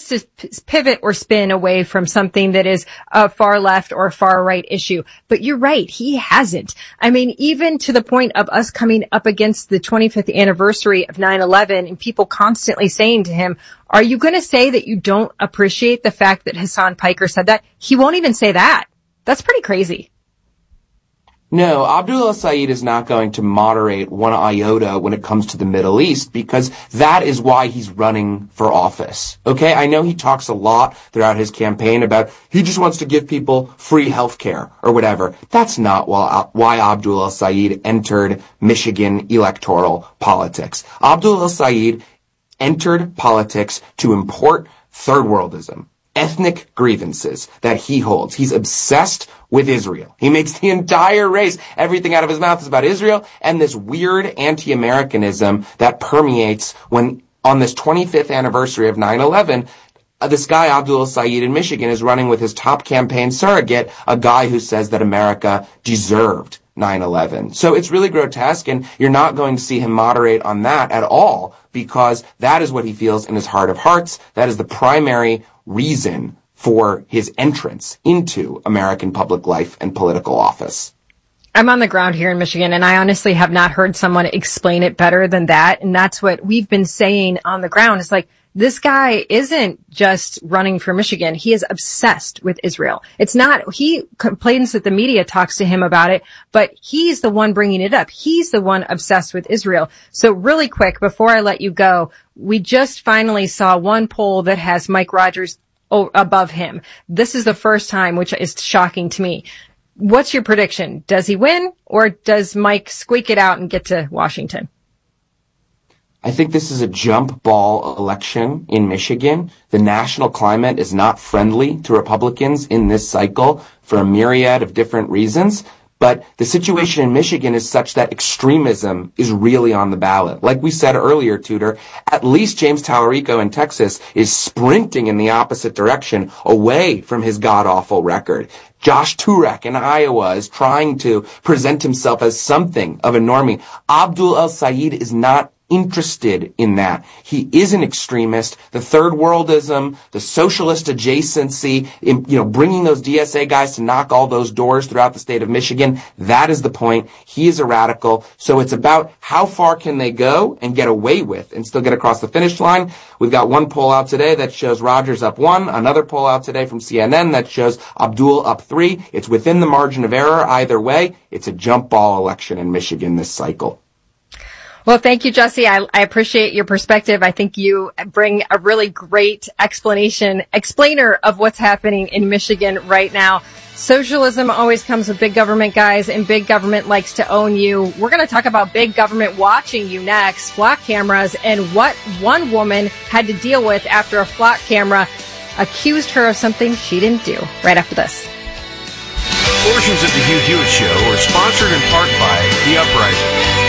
tries to pivot or spin away from something that is a far left or far right issue. But you're right. He hasn't. I mean, even to the point of us coming up against the 25th anniversary of 9/11 and people constantly saying to him, are you going to say that you don't appreciate the fact that Hassan Piker said that? He won't even say that. That's pretty crazy. No, Abdul El-Sayed is not going to moderate one iota when it comes to the Middle East, because that is why he's running for office. Okay? I know he talks a lot throughout his campaign about he just wants to give people free health care or whatever. That's not why Abdul El-Sayed entered Michigan electoral politics. Abdul El-Sayed entered politics to import third worldism, ethnic grievances that he holds. He's obsessed with Israel. He makes the entire race, everything out of his mouth is about Israel and this weird anti-Americanism that permeates when on this 25th anniversary of 9/11, this guy, Abdul El-Sayed in Michigan, is running with his top campaign surrogate, a guy who says that America deserved 9/11. So it's really grotesque, and you're not going to see him moderate on that at all, because that is what he feels in his heart of hearts. That is the primary reason for his entrance into American public life and political office. I'm on the ground here in Michigan, and I honestly have not heard someone explain it better than that. And that's what we've been saying on the ground. It's like, this guy isn't just running for Michigan. He is obsessed with Israel. It's not, he complains that the media talks to him about it, but he's the one bringing it up. He's the one obsessed with Israel. So really quick, before I let you go, we just finally saw one poll that has Mike Rogers above him. This is the first time, which is shocking to me. What's your prediction? Does he win, or does Mike squeak it out and get to Washington? I think this is a jump ball election in Michigan. The national climate is not friendly to Republicans in this cycle for a myriad of different reasons. But the situation in Michigan is such that extremism is really on the ballot. Like we said earlier, Tudor, at least James Tallarico in Texas is sprinting in the opposite direction away from his god-awful record. Josh Turek in Iowa is trying to present himself as something of a normie. Abdul El-Sayed is not interested in that. He is an extremist. The third worldism, the socialist adjacency, bringing those DSA guys to knock all those doors throughout the state of Michigan, that is the point. He is a radical. So it's about how far can they go and get away with and still get across the finish line. We've got one poll out today that shows Rogers up 1, another poll out today from CNN that shows Abdul up 3. It's within the margin of error either way. It's a jump ball election in Michigan this cycle. Well, thank you, Jesse. I appreciate your perspective. I think you bring a really great explainer of what's happening in Michigan right now. Socialism always comes with big government, guys, and big government likes to own you. We're going to talk about big government watching you next, flock cameras, and what one woman had to deal with after a flock camera accused her of something she didn't do. Right after this. Portions of the Hugh Hewitt Show are sponsored in part by The Uprising.